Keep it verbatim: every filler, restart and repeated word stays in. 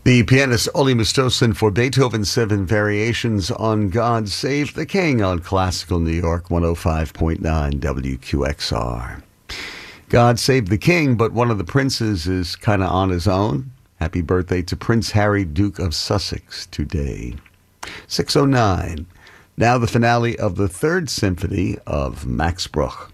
The pianist Oli Mustosin for Beethoven's Seven Variations on God Save the King on Classical New York one oh five point nine W Q X R. God Save the King, but one of the princes is kind of on his own. Happy birthday to Prince Harry, Duke of Sussex, today. six oh nine. Now the finale of the Third Symphony of Max Bruch.